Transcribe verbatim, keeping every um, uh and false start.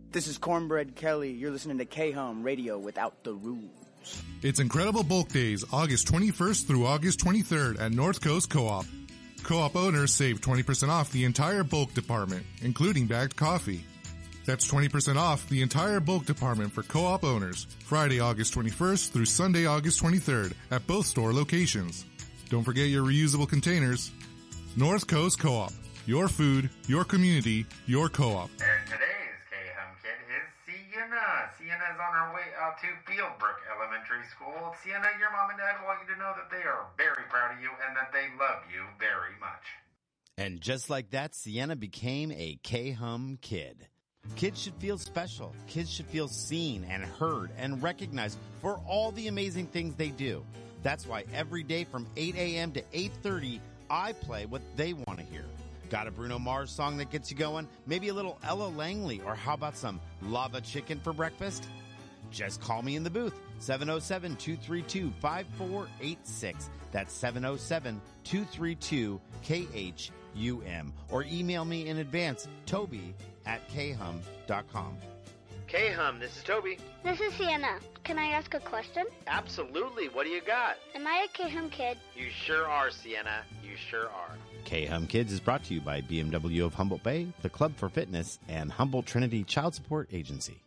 This is Cornbread Kelly. You're listening to K-Hum Radio without the rules. It's Incredible Bulk Days, August twenty-first through August twenty-third at North Coast Co-op. Co-op owners save twenty percent off the entire bulk department, including bagged coffee. That's twenty percent off the entire bulk department for Co-op owners, Friday, August twenty-first through Sunday, August twenty-third at both store locations. Don't forget your reusable containers. North Coast Co-op. Your food, your community, your co-op. And today's K-Hum Kid is Sienna. Sienna is on her way out to Fieldbrook Elementary School. Sienna, your mom and dad want you to know that they are very proud of you and that they love you very much. And just like that, Sienna became a K-Hum Kid. Kids should feel special. Kids should feel seen and heard and recognized for all the amazing things they do. That's why every day from eight a.m. to eight thirty, I play what they want to hear. Got a Bruno Mars song that gets you going? Maybe a little Ella Langley, or how about some lava chicken for breakfast? Just call me in the booth, seven oh seven, two three two, five four eight six. That's seven oh seven, two three two, K H U M. Or email me in advance, Toby at k hum dot com. K-Hum, this is Toby. This is Sienna. Can I ask a question? Absolutely. What do you got? Am I a K-Hum Kid? You sure are, Sienna. You sure are. K-Hum Kids is brought to you by B M W of Humboldt Bay, the Club for Fitness, and Humboldt Trinity Child Support Agency.